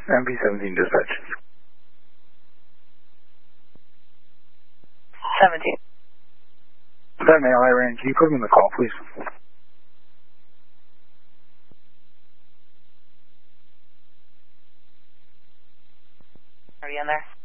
MP-17 dispatch. 17. That male I ran, can you put him in the call, please? Are you in there?